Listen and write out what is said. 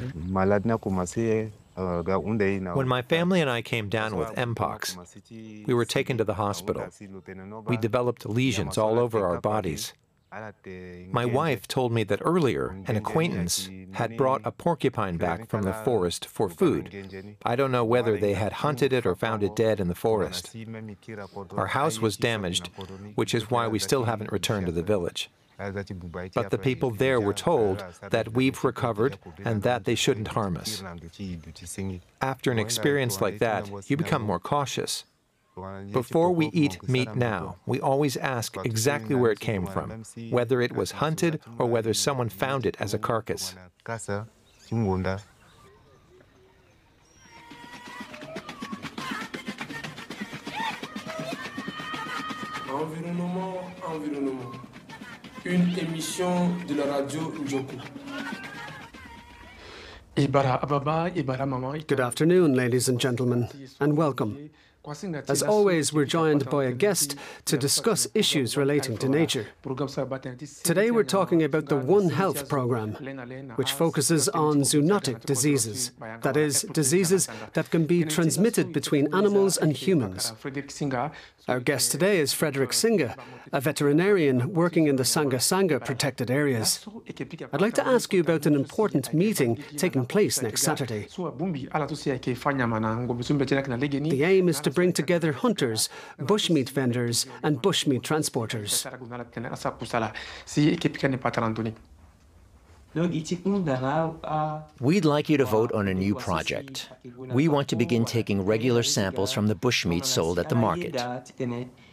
When my family and I came down with Mpox, we were taken to the hospital. We developed lesions all over our bodies. My wife told me that earlier, an acquaintance had brought a porcupine back from the forest for food. I don't know whether they had hunted it or found it dead in the forest. Our house was damaged, which is why we still haven't returned to the village. But the people there were told that we've recovered and that they shouldn't harm us. After an experience like that, you become more cautious. Before we eat meat now, we always ask exactly where it came from, whether it was hunted or whether someone found it as a carcass. Environnement. Une émission de la radio Njoku. Good afternoon, ladies and gentlemen, and welcome. As always, we're joined by a guest to discuss issues relating to nature. Today we're talking about the One Health programme, which focuses on zoonotic diseases, that is, diseases that can be transmitted between animals and humans. Our guest today is Frederick Singa, a veterinarian working in the Sanga Sanga protected areas. I'd like to ask you about an important meeting taking place next Saturday. The aim is to bring together hunters, bushmeat vendors and bushmeat transporters. We'd like you to vote on a new project. We want to begin taking regular samples from the bushmeat sold at the market.